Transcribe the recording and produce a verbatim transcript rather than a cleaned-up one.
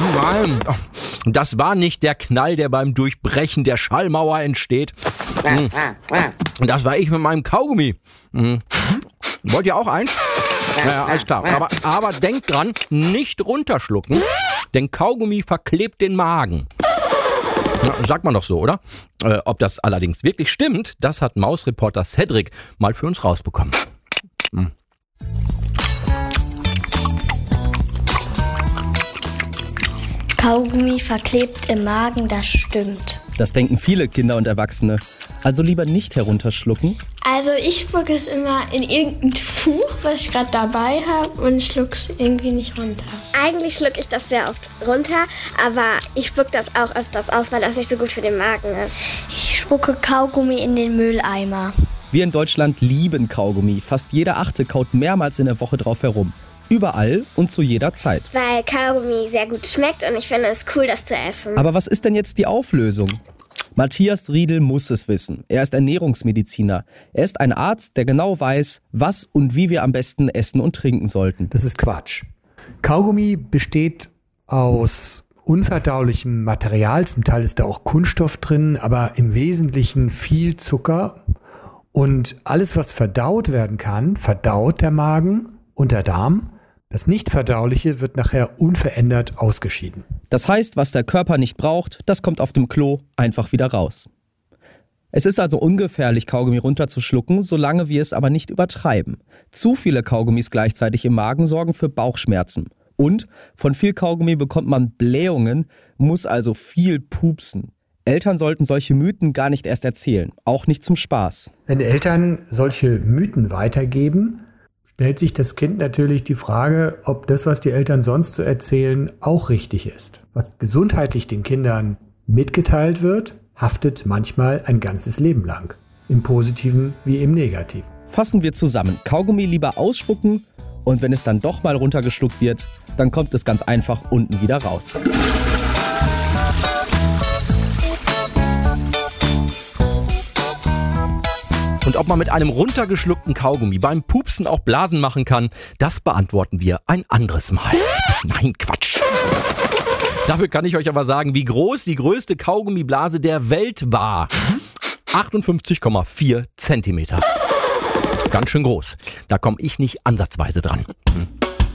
Nein, das war nicht der Knall, der beim Durchbrechen der Schallmauer entsteht. Das war ich mit meinem Kaugummi. Wollt ihr auch eins? Naja, alles klar. Aber, aber denkt dran, nicht runterschlucken, denn Kaugummi verklebt den Magen. Na, sagt man doch so, oder? Äh, ob das allerdings wirklich stimmt, das hat Mausreporter Cedric mal für uns rausbekommen. Hm. Kaugummi verklebt im Magen, das stimmt. Das denken viele Kinder und Erwachsene. Also lieber nicht herunterschlucken. Also ich spucke es immer in irgendein Tuch, was ich gerade dabei habe, und schlucke es irgendwie nicht runter. Eigentlich schlucke ich das sehr oft runter, aber ich spucke das auch öfters aus, weil das nicht so gut für den Magen ist. Ich spucke Kaugummi in den Mülleimer. Wir in Deutschland lieben Kaugummi. Fast jeder Achte kaut mehrmals in der Woche drauf herum. Überall und zu jeder Zeit. Weil Kaugummi sehr gut schmeckt und ich finde es cool, das zu essen. Aber was ist denn jetzt die Auflösung? Matthias Riedel muss es wissen. Er ist Ernährungsmediziner. Er ist ein Arzt, der genau weiß, was und wie wir am besten essen und trinken sollten. Das ist Quatsch. Kaugummi besteht aus unverdaulichem Material. Zum Teil ist da auch Kunststoff drin, aber im Wesentlichen viel Zucker. Und alles, was verdaut werden kann, verdaut der Magen und der Darm. Das Nicht-Verdauliche wird nachher unverändert ausgeschieden. Das heißt, was der Körper nicht braucht, das kommt auf dem Klo einfach wieder raus. Es ist also ungefährlich, Kaugummi runterzuschlucken, solange wir es aber nicht übertreiben. Zu viele Kaugummis gleichzeitig im Magen sorgen für Bauchschmerzen. Und von viel Kaugummi bekommt man Blähungen, muss also viel pupsen. Eltern sollten solche Mythen gar nicht erst erzählen, auch nicht zum Spaß. Wenn Eltern solche Mythen weitergeben, stellt sich das Kind natürlich die Frage, ob das, was die Eltern sonst so erzählen, auch richtig ist. Was gesundheitlich den Kindern mitgeteilt wird, haftet manchmal ein ganzes Leben lang. Im Positiven wie im Negativen. Fassen wir zusammen. Kaugummi lieber ausspucken und wenn es dann doch mal runtergeschluckt wird, dann kommt es ganz einfach unten wieder raus. Und ob man mit einem runtergeschluckten Kaugummi beim Pupsen auch Blasen machen kann, das beantworten wir ein anderes Mal. Nein, Quatsch. Dafür kann ich euch aber sagen, wie groß die größte Kaugummiblase der Welt war. achtundfünfzig Komma vier Zentimeter. Ganz schön groß. Da komme ich nicht ansatzweise dran. Hm.